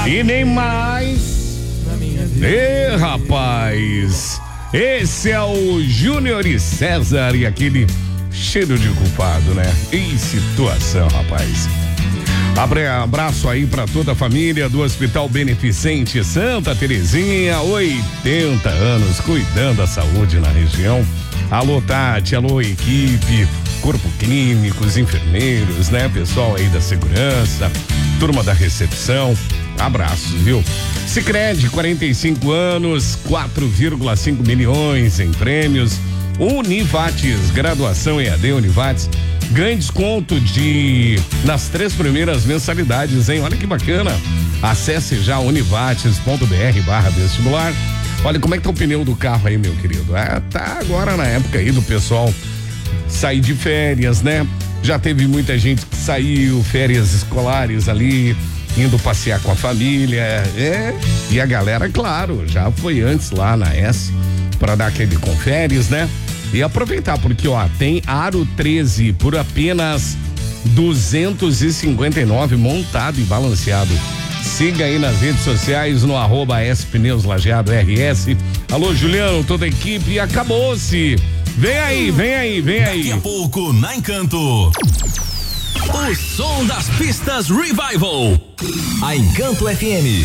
E nem mais. Rapaz, esse é o Júnior e César e aquele cheiro de culpado, né? Em situação, rapaz. Abraço aí pra toda a família do Hospital Beneficente Santa Terezinha, 80 anos cuidando da saúde na região. Alô, Tati, alô, equipe, corpo clínico, os enfermeiros, né? Pessoal aí da segurança, turma da recepção. Abraços, viu? Sicredi, 45 anos, 4,5 milhões em prêmios. Univates, graduação EAD Univates, ganhe desconto nas 3 primeiras mensalidades, hein? Olha que bacana. Acesse já univates.br/vestibular. Olha como é que tá o pneu do carro aí, meu querido. Tá agora na época aí do pessoal sair de férias, né? Já teve muita gente que saiu, férias escolares ali, indo passear com a família, e a galera, claro, já foi antes lá na S para dar aquele conferes, né? E aproveitar, porque tem Aro 13 por apenas 259 montado e balanceado. Siga aí nas redes sociais no @spneuslajeado_RS. Alô, Juliano, toda a equipe, acabou-se. Vem aí. Daqui a pouco na Encanto. O som das pistas Revival. A Encanto FM